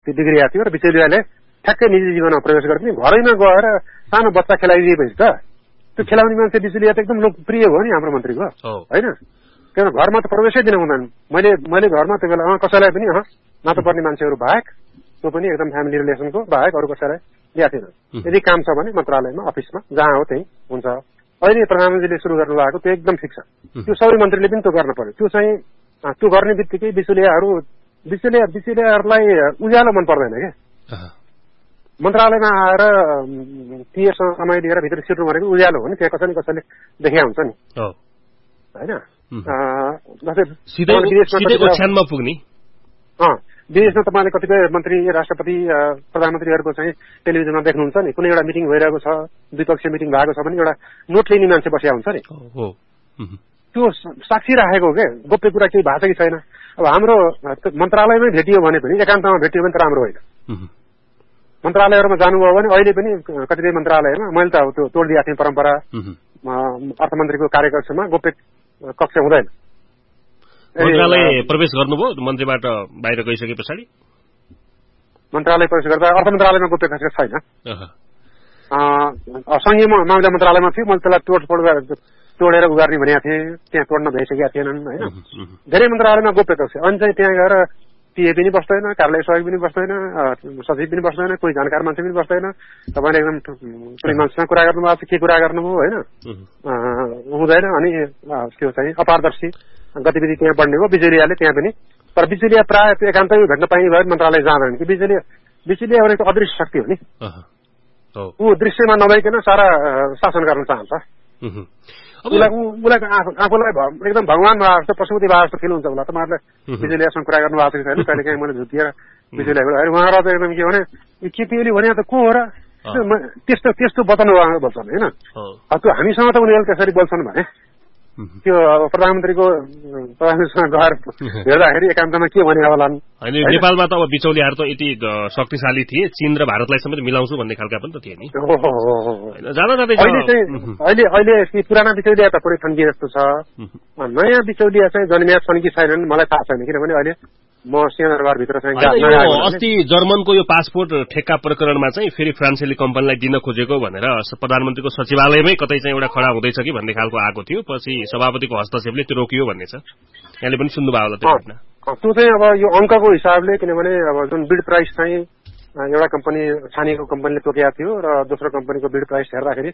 बिग्रिएको थियो र बिचौलियाले ठ्याक्कै निजी जीवनमा प्रवेश गर्ने घरैमा गएर सानो बच्चा खेलाइदिएपछि त त्यो खेलाउने मान्छे बिचौलिया त एकदम लोकप्रिय हो नि हाम्रो मन्त्रीको होइन किन घरमा त प्रवेशै दिन हुँदैन मैले घरमा त्यो बेला कसैलाई पनि नातो पर्ने मान्छेहरू बाहेक त्यो पनि एकदम फ्यामिली रिलेसनको बाहेक अरू कसैलाई दिएको थिएन यदि काम छ भने मन्त्रालयमा अफिसमा जहाँ हो त्यही हुन्छ अहिले प्रधानमन्त्रीले सुरु गर्नु भएको त्यो एकदम ठिक छ त्यो सबै मन्त्रीले पनि त्यो गर्न पर्यो त्यो चाहिँ त्यो गर्ने बित्तिकै बिचौलियाहरूलाई उज्यालो मन पर्दैन क्या मन्त्रालयमा आएर पिएसँग समय लिएर भित्र सिर्नु भनेको उज्यालो हो नि त्यहाँ कसैले देखिया हुन्छ नि होइन विदेशमा तपाईँले कतिपय मन्त्री राष्ट्रपति प्रधानमन्त्रीहरूको चाहिँ टेलिभिजनमा देख्नुहुन्छ नि कुनै एउटा मिटिङ भइरहेको छ द्विपक्षीय मिटिङ भएको छ भने एउटा नोट लिने मान्छे बसिया हुन्छ नि त्यो साक्षी राखेको के गोप्य कुरा केही भएको कि छैन अब हाम्रो मन्त्रालयमै भेटियो भने पनि एकान्तमा भेटियो भने त राम्रो होइन मन्त्रालयहरूमा जानुभयो भने अहिले पनि कतिपय मन्त्रालयमा मैले त त्यो तोडिदिएको थिएँ परम्परा अर्थमन्त्रीको कार्यकक्षमा गोप्य कक्ष हुँदैन मन्त्रालय प्रवेश गर्नुभयो मन्त्रीबाट बाहिर गइसके पछाडि मन्त्रालय प्रवेश गर्दा अर्थ मन्त्रालयमा गोप्य कक्ष छैन संघीय मामिला मन्त्रालयमा थियो मैले त्यसलाई तोडेर उगार्ने भनेको थिएँ त्यहाँ तोड्न भइसकेका थिएनन् होइन धेरै मन्त्रालयमा गोप्य कक्ष अनि चाहिँ त्यहाँ गएर पिए पनि बस्दैन कार्यालय सहयोग पनि बस्दैन सचिव पनि बस्दैन कोही जानकार मान्छे पनि बस्दैन तपाईँले एकदम कुनै मान्छेसँग कुरा गर्नुभएको छ के कुरा गर्नुभयो होइन हुँदैन अनि त्यो चाहिँ अपारदर्शी गतिविधि त्यहाँ बढ्ने हो बिचौलियाले त्यहाँ पनि तर बिचौलिया प्रायः त्यो एकान्तमै भेट्न पाइने भयो मन्त्रालय जाँदैन कि बिचौलिया भनेको अदृश्य शक्ति हो नि ऊ दृश्यमा नभइकन सारा शासन गर्न चाहन्छ उसलाई आफूलाई एकदम भगवान भए जस्तो पशुपति भए जस्तो फिल हुन्छ उसलाई तपाईँहरूले बिचौलियासँग कुरा गर्नु भएको छैन कहिले काहीँ मैले झुकिएर बिचौलिया उहाँहरू त एकदम के भने केपीओली भने त को हो र त्यस्तो बताउनु बोल्छन् होइन त्यो हामीसँग त उनीहरूले त्यसरी बोल्छन् भने त्यो प्रधानमन्त्रीसँग गएर हेर्दाखेरि एकान्तमा के भने होलान् होइन नेपालमा त अब बिचौलियाहरू त यति शक्तिशाली थिए चीन र भारतलाई समेत मिलाउँछु भन्ने खालका पनि त थिए नि अहिले पुराना बिचौलिया त पुरै थन्किए जस्तो छ नयाँ बिचौलिया चाहिँ जन्मिया छन् कि छैनन् मलाई थाहा छैन किनभने अहिले म सिंहदरबारभित्र चाहिँ अस्ति जर्मनको यो पासपोर्ट ठेक्का प्रकरणमा चाहिँ फेरि फ्रान्सेली कम्पनीलाई दिन खोजेको भनेर प्रधानमन्त्रीको सचिवालयमै कतै चाहिँ एउटा खडा हुँदैछ कि भन्ने खालको आएको थियो पछि सभापतिको हस्तक्षेपले त्यो रोकियो भन्ने छ यहाँले पनि सुन्नुभयो होला त्यो घटना त्यो चाहिँ अब यो अङ्कको हिसाबले किनभने अब जुन बिड प्राइस चाहिँ एउटा कम्पनी छानिएको कम्पनीले तोकेको थियो र दोस्रो कम्पनीको बिड प्राइस हेर्दाखेरि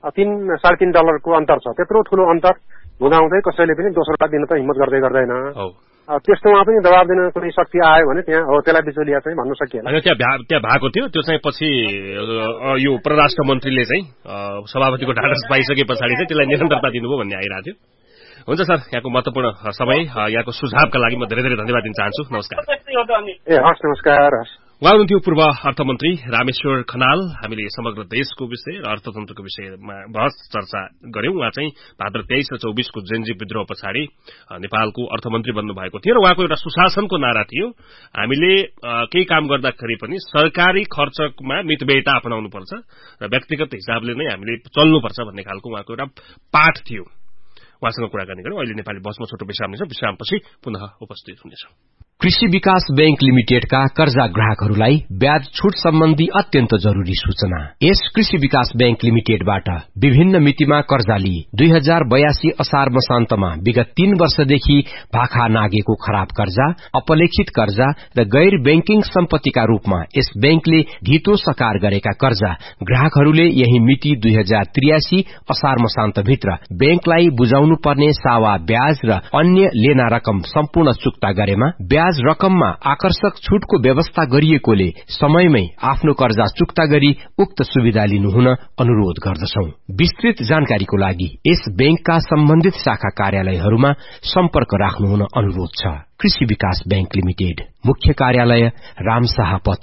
$3.5 अन्तर छ त्यत्रो ठूलो अन्तर हुँदाहुँदै कसैले पनि दोस्रोलाई दिन त हिम्मत गर्दैन त्यस्तोमा पनि दबाब दिन कुनै शक्ति आयो भने त्यहाँ हो त्यसलाई बिचौलिया चाहिँ भन्नु सकिएन त्यहाँ भएको थियो त्यो चाहिँ पछि यो परराष्ट्र मन्त्रीले चाहिँ सभापतिको ढाडस पाइसके पछाडि चाहिँ त्यसलाई निरन्तरता दिनुभयो भन्ने आइरहेको थियो हुन्छ सर यहाँको महत्वपूर्ण समय यहाँको सुझावका लागि म धेरै धेरै धन्यवाद दिन चाहन्छु नमस्कार हस् नमस्कार उहाँ हुनुहुन्थ्यो पूर्व अर्थमन्त्री रामेश्वर खनाल हामीले समग्र देशको विषय र अर्थतन्त्रको विषयमा बहस चर्चा गर्यौं उहाँ चाहिँ भाद्र 23 र 24 को जेनजी विद्रोह पछाडि नेपालको अर्थमन्त्री बन्नु भएको थियो र उहाँको एउटा सुशासनको नारा थियो हामीले केही काम गर्दाखेरि पनि सरकारी खर्चमा मितव्ययता अपनाउनु पर्छ र व्यक्तिगत हिसाबले नै हामीले चल्नुपर्छ भन्ने खालको उहाँको एउटा पाठ थियो उहाँसँग कुराकानी गर्यौं अहिले नेपाली बसमा छोटो विश्राम लिन्छौं विश्रामपछि पुनः उपस्थित हुनेछौं कृषि विकास बैंक लिमिटेडका कर्जा ग्राहकहरूलाई ब्याज छूट सम्बन्धी अत्यन्त जरूरी सूचना यस कृषि विकास बैंक लिमिटेडबाट विभिन्न मितिमा कर्जा लिई 2082 असार मसान्तमा विगत 3 वर्षदेखि भाखा नागेको खराब कर्जा अपलेखित कर्जा र गैर बैंकिङ सम्पत्तिका रूपमा यस बैंकले ढितो सकार गरेका कर्जा ग्राहकहरूले यही मिति 2083 असार मसान्त भित्र बैंकलाई बुझाउनु पर्ने सावा ब्याज र अन्य लेना रकम सम्पूर्ण चुक्ता गरेमा ब्याज रकममा आकर्षक छूटको व्यवस्था गरिएकोले समयमै आफ्नो कर्जा चुक्ता गरी उक्त सुविधा लिनुहुन अनुरोध गर्दछौं विस्तृत जानकारीको लागि यस बैंकका सम्बन्धित शाखा कार्यालयहरूमा सम्पर्क राख्नुहुन अनुरोध छ कृषि विकास बैंक लिमिटेड मुख्य कार्यालय रामशाह पथ